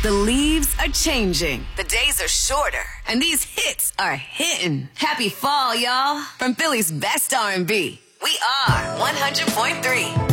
The leaves are changing. The days are shorter. And these hits are hitting. Happy fall, y'all. From Philly's best R&B, we are 100.3